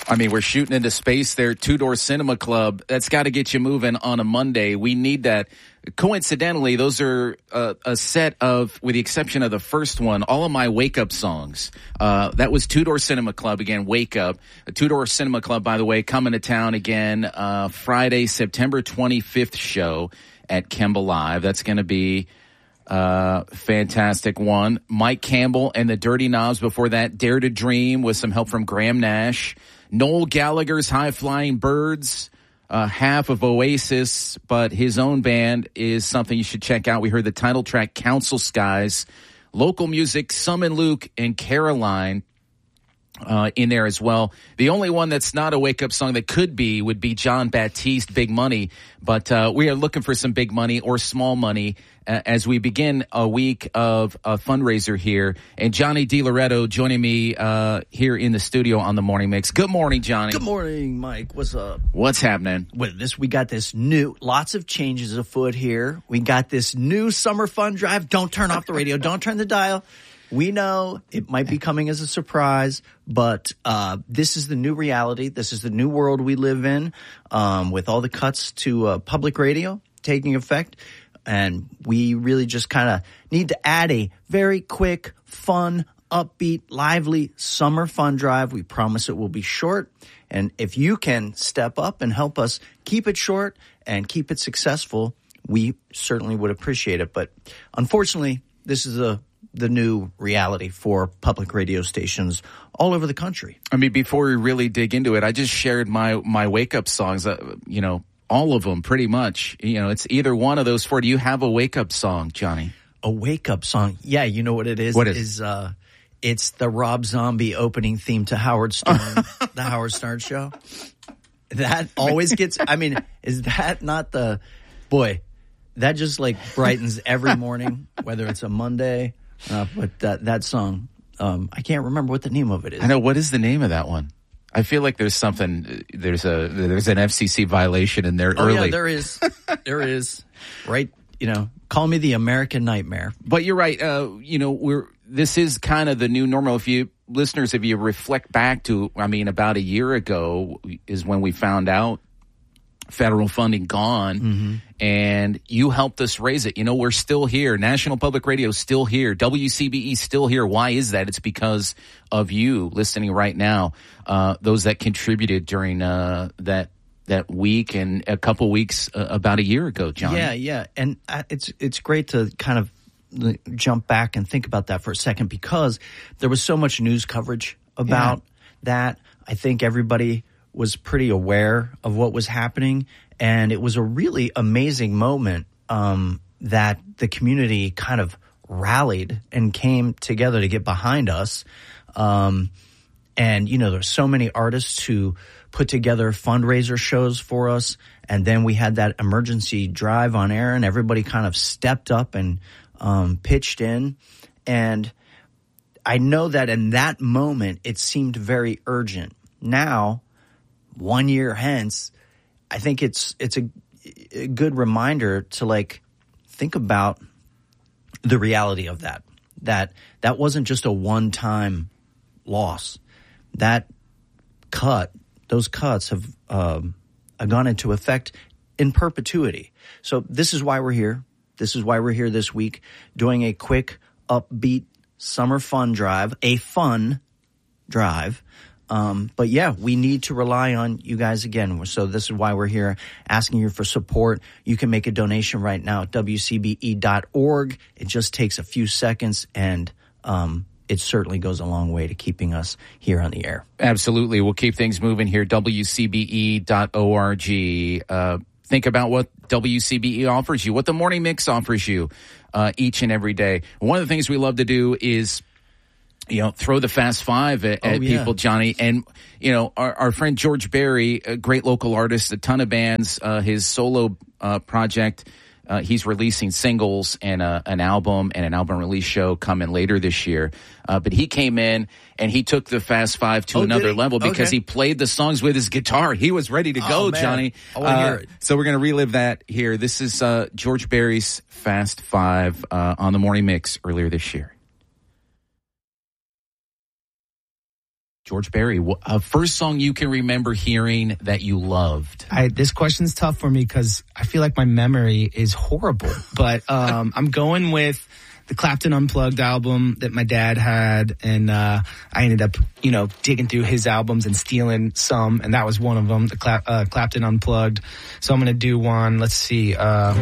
I mean, we're shooting into space there. Two Door Cinema Club. That's got to get you moving on a Monday. We need that. Coincidentally, those are a set of, with the exception of the first one, all of my Wake Up songs. That was Two Door Cinema Club, again, Wake Up. Two Door Cinema Club, by the way, coming to town again Friday, September 25th show at Kemba Live. That's going to be fantastic one. Mike Campbell and the Dirty Knobs before that. Dare to Dream with some help from Graham Nash. Noel Gallagher's High Flying Birds, half of Oasis, but his own band is something you should check out. We heard the title track, Council Skies. Local music, Summon Luke and Caroline in there as well. The only one that's not a wake-up song that could be would be John Baptiste, Big Money. But we are looking for some big money or small money as we begin a week of a fundraiser here. And Johnny DiLoretto joining me here in the studio on the Morning Mix. Good morning, Johnny. Good morning, Mike. What's up? What's happening? We got this new, lots of changes afoot here. We got this new summer fun drive. Don't turn off the radio. Don't turn the dial. We know it might be coming as a surprise, but this is the new reality. This is the new world we live in, with all the cuts to public radio taking effect. And we really just kind of need to add a very quick, fun, upbeat, lively summer fun drive. We promise it will be short. And if you can step up and help us keep it short and keep it successful, we certainly would appreciate it. But unfortunately, this is the new reality for public radio stations all over the country. I mean, before we really dig into it, I just shared my wake-up songs, all of them pretty much. It's either one of those four. Do you have a wake-up song, Johnny? A wake-up song? Yeah, you know what it is? What is? It's the Rob Zombie opening theme to Howard Stern, the Howard Stern Show. That always gets, is that not the, boy, that just brightens every morning, whether it's a Monday. But that song, I can't remember what the name of it is. I know. What is the name of that one? I feel like there's something. There's an FCC violation in there early. Yeah, there is. There is. Right. Call me the American Nightmare. But you're right. This is kind of the new normal. If you reflect back to, about a year ago is when we found out federal funding gone, and you helped us raise it. We're still here. National Public Radio is still here. WCBE is still here. Why is that? It's because of you listening right now. Those that contributed during that week and a couple weeks about a year ago, John. Yeah. And it's great to kind of jump back and think about that for a second, because there was so much news coverage about that. I think everybody was pretty aware of what was happening, and it was a really amazing moment that the community kind of rallied and came together to get behind us. And, there's so many artists who put together fundraiser shows for us, and then we had that emergency drive on air, and everybody kind of stepped up and pitched in. And I know that in that moment, it seemed very urgent. Now, 1 year hence, I think it's a good reminder to think about the reality of that wasn't just a one-time loss. Those cuts have gone into effect in perpetuity. So this is why we're here. This is why we're here this week doing a quick, upbeat summer fun drive, a fun drive. But yeah, we need to rely on you guys again. So this is why we're here asking you for support. You can make a donation right now at WCBE.org. It just takes a few seconds, and it certainly goes a long way to keeping us here on the air. Absolutely. We'll keep things moving here. WCBE.org. Think about what WCBE offers you, what the Morning Mix offers you each and every day. One of the things we love to do is throw the Fast Five at people, Johnny. And, our friend George Berry, a great local artist, a ton of bands, his solo project, he's releasing singles and an album and an album release show coming later this year. But he came in and he took the Fast Five to another level because he played the songs with his guitar. He was ready to go, man. Johnny. I want to hear it. So we're going to relive that here. This is George Berry's Fast Five on the Morning Mix earlier this year. George Berry, first song you can remember hearing that you loved? This question's tough for me because I feel like my memory is horrible. But I'm going with the Clapton Unplugged album that my dad had, and I ended up, digging through his albums and stealing some, and that was one of them, the Clapton Unplugged. So I'm going to do one. Let's see. Let's